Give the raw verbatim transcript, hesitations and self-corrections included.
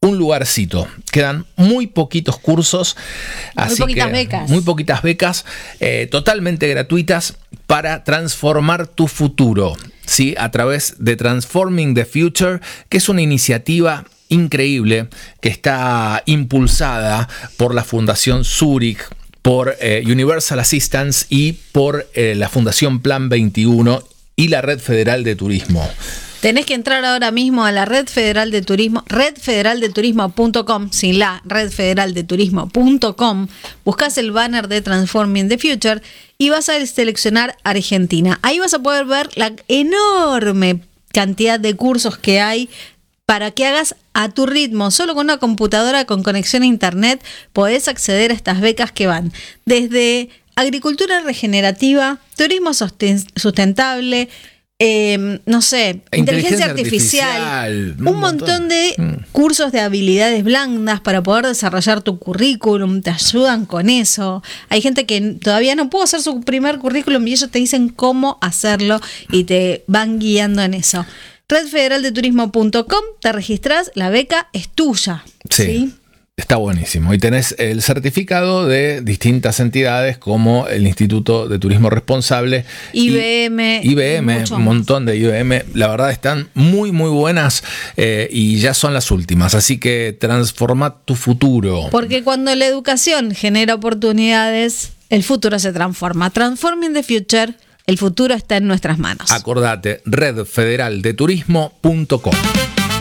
un lugarcito. Quedan muy poquitos cursos, muy así poquitas que becas. muy poquitas becas, eh, totalmente gratuitas para transformar tu futuro, ¿sí? A través de Transforming the Future, que es una iniciativa increíble que está impulsada por la Fundación Zurich, por eh, Universal Assistance y por eh, la Fundación Plan veintiuno y la Red Federal de Turismo. Tenés que entrar ahora mismo a la Red Federal de Turismo, red federal de turismo punto com, sin la, red federal de turismo punto com, buscas el banner de Transforming the Future y vas a seleccionar Argentina. Ahí vas a poder ver la enorme cantidad de cursos que hay para que hagas a tu ritmo. Solo con una computadora con conexión a internet podés acceder a estas becas que van desde agricultura regenerativa, turismo sustentable, eh, no sé, inteligencia, inteligencia artificial, artificial, un, un montón, montón de mm. cursos de habilidades blandas para poder desarrollar tu currículum, te ayudan con eso. Hay gente que todavía no pudo hacer su primer currículum y ellos te dicen cómo hacerlo y te van guiando en eso. red federal de turismo punto com, te registrás, la beca es tuya. Sí, ¿sí? Está buenísimo. Y tenés el certificado de distintas entidades como el Instituto de Turismo Responsable. I B M. I B M, un montón de I B M. La verdad están muy, muy buenas eh, y ya son las últimas. Así que transforma tu futuro. Porque cuando la educación genera oportunidades, el futuro se transforma. Transforming the Future. El futuro está en nuestras manos. Acordate, red federal de turismo punto com.